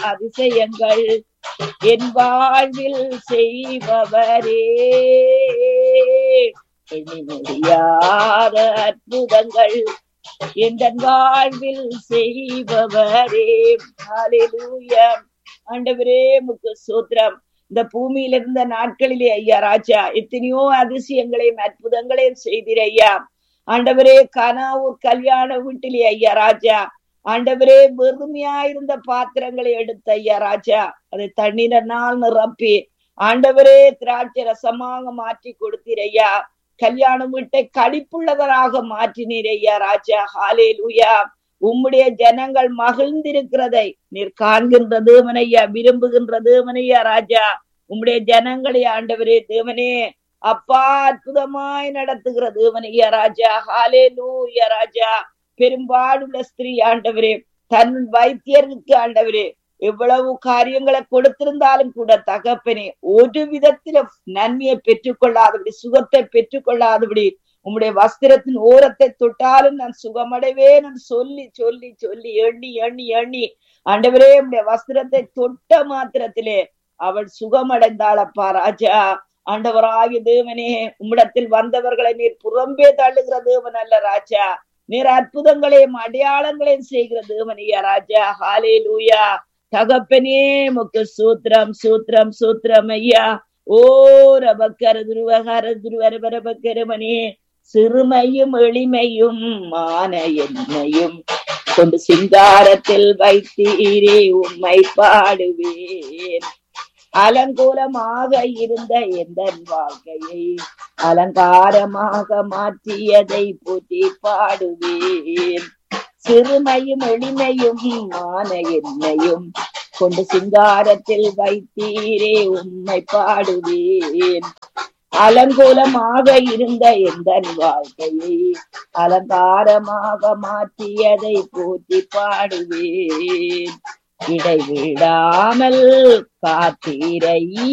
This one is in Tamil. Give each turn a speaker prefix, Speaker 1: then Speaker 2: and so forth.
Speaker 1: அதிசயங்கள் என் வாழ்வில் செய்பவரே, எண்ணி முடியாத அற்புதங்கள் என் வாழ்வில் செய்பவரே. ஹல்லேலூயா. ஆண்டவரே உமக்கு ஸ்தோத்திரம். இந்த பூமியில இருந்த நாட்களிலே ஐயா ராஜா எத்தனையோ அதிசயங்களையும் அற்புதங்களையும் செய்தீர் ஐயா. ஆண்டவரே கானாவூர் கல்யாண வீட்டிலே ஐயா ராஜா, ஆண்டவரே வெறுமையாயிருந்த பாத்திரங்களை எடுத்த ஐயா ராஜா, அதை தண்ணீரினால் நிரப்பி ஆண்டவரே திராட்சை ரசமாக மாற்றி கொடுத்தீர் ஐயா. கல்யாண வீட்டை களிப்புள்ளவராக மாற்றினீர் ஐயா ராஜா. ஹல்லேலூயா. உம்முடைய ஜனங்கள் மகிழ்ந்திருக்கிறதை நீர் காண்கின்ற தேவனையா, விரும்புகின்ற தேவனையா ராஜா. உம்முடைய ஜனங்களை ஆண்டவரே தேவனே அப்பா அற்புதமாய் நடத்துகிற தேவனையா ராஜா. ஹல்லேலூயா ராஜா. பெரும்பாடுள்ள ஸ்திரீ ஆண்டவரே தன் வைத்தியருக்கு ஆண்டவரே எவ்வளவு காரியங்களை கொடுத்திருந்தாலும் கூட தகப்பனே ஒரு விதத்தில நன்மையை பெற்றுக்கொள்ளாதபடி, சுகத்தை பெற்றுக்கொள்ளாதபடி, உம்முடைய வஸ்திரத்தின் ஓரத்தை தொட்டாலும் நான் சுகமடைவேன் சொல்லி சொல்லி சொல்லி எண்ணி எண்ணி எண்ணி ஆண்டவரே உம்முடைய வஸ்திரத்தை தொட்ட மாத்திரத்திலே அவள் சுகமடைந்தாளப்பா ராஜா. ஆண்டவராகிய தேவனே உம்மிடத்தில் வந்தவர்களை நீர் புறம்பே தள்ளுகிற தேவன் அல்ல ராஜா. நீர் அற்புதங்களையும் அடையாளங்களையும் செய்கிற தேவனையா ராஜா. ஹல்லேலூயா. தகப்பனே உமக்கு சூத்திரம் சூத்திரம் சூத்திரம் ஐயா. ஓ ரபக்கர துருவகர துருவரபரபக்கரமனே, சிறுமையும் எளிமையும் மான என்னையும் கொண்டு சிங்காரத்தில் வைத்தீரே உம்மை பாடுவேன். அலங்கோலமாக இருந்த எந்த வாழ்க்கையை அலங்காரமாக மாற்றியதை போற்றி பாடுவேன். சிறுமையும் எளிமையும் மான என்னையும் கொண்டு சிங்காரத்தில் வைத்தீரே உம்மை பாடுவேன். அலங்கோலமாக இருந்த எந்த வாழ்க்கையை அலங்காரமாக மாற்றியதை போற்றி பாடுவேன். இடைவிடாமல் காத்தீரை